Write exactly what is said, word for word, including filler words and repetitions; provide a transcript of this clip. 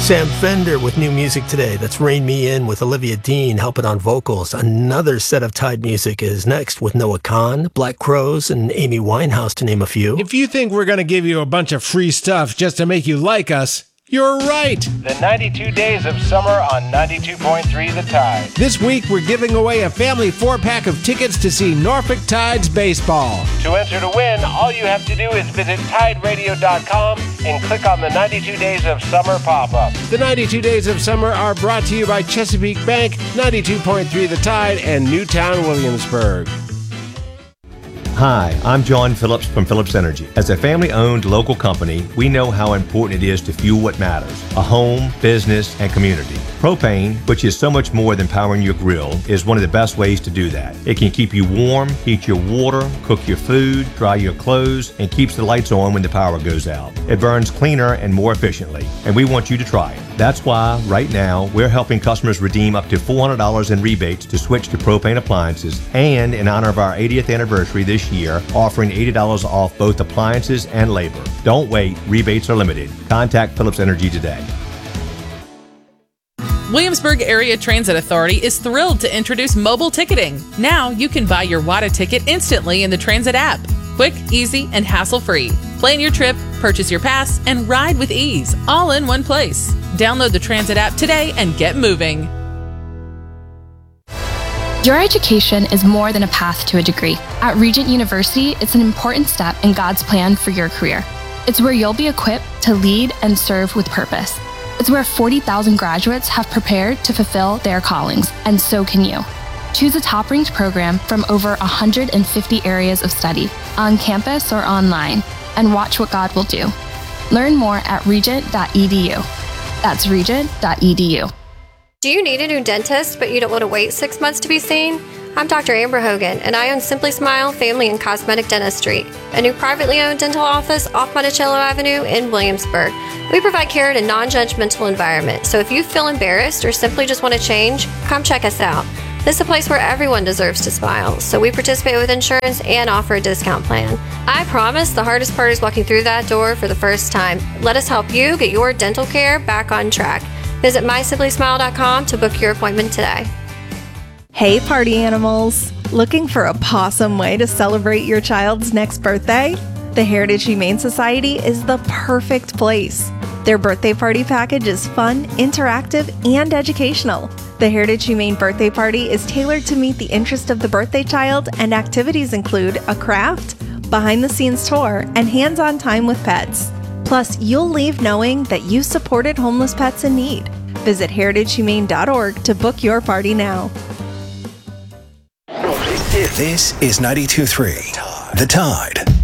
Sam Fender with new music today. That's Rain Me In with Olivia Dean helping on vocals. Another set of Tide music is next with Noah Kahan, Black Crowes, and Amy Winehouse, to name a few. If you think we're going to give you a bunch of free stuff just to make you like us, you're right. The ninety-two Days of Summer on ninety-two point three The Tide. This week, we're giving away a family four-pack of tickets to see Norfolk Tides baseball. To enter to win, all you have to do is visit Tide Radio dot com and click on the ninety-two Days of Summer pop-up. The ninety-two Days of Summer are brought to you by Chesapeake Bank, ninety-two point three The Tide, and Newtown Williamsburg. Hi, I'm John Phillips from Phillips Energy. As a family-owned local company, we know how important it is to fuel what matters: a home, business, and community. Propane, which is so much more than powering your grill, is one of the best ways to do that. It can keep you warm, heat your water, cook your food, dry your clothes, and keeps the lights on when the power goes out. It burns cleaner and more efficiently, and we want you to try it. That's why, right now, we're helping customers redeem up to four hundred dollars in rebates to switch to propane appliances, and in honor of our eightieth anniversary this year, offering eighty dollars off both appliances and labor. Don't wait, rebates are limited. Contact Phillips Energy today. Williamsburg Area Transit Authority is thrilled to introduce mobile ticketing. Now you can buy your W A D A ticket instantly in the Transit app. Quick, easy, and hassle-free. Plan your trip, purchase your pass, and ride with ease, all in one place. Download the Transit app today and get moving. Your education is more than a path to a degree. At Regent University, it's an important step in God's plan for your career. It's where you'll be equipped to lead and serve with purpose. It's where forty thousand graduates have prepared to fulfill their callings, and so can you. Choose a top-ranked program from over one hundred fifty areas of study, on campus or online, and watch what God will do. Learn more at regent dot e d u. That's regent dot e d u. Do you need a new dentist, but you don't want to wait six months to be seen? I'm Doctor Amber Hogan, and I own Simply Smile Family and Cosmetic Dentistry, a new privately owned dental office off Monticello Avenue in Williamsburg. We provide care in a non-judgmental environment, so if you feel embarrassed or simply just want to change, come check us out. This is a place where everyone deserves to smile, so we participate with insurance and offer a discount plan. I promise the hardest part is walking through that door for the first time. Let us help you get your dental care back on track. Visit my simply smile dot com to book your appointment today. Hey party animals! Looking for a possum way to celebrate your child's next birthday? The Heritage Humane Society is the perfect place. Their birthday party package is fun, interactive, and educational. The Heritage Humane Birthday Party is tailored to meet the interest of the birthday child, and activities include a craft, behind-the-scenes tour, and hands-on time with pets. Plus, you'll leave knowing that you supported homeless pets in need. Visit heritage humane dot org to book your party now. This is ninety-two point three The Tide.